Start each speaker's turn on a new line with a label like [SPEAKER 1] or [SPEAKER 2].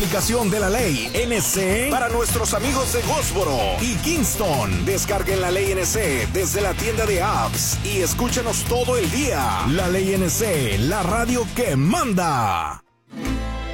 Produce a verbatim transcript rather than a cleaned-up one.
[SPEAKER 1] Aplicación de la ley N C para nuestros amigos de Goldsboro y Kingston. Descarguen la ley N C desde la tienda de apps y escúchenos todo el día. La ley N C, la radio que manda.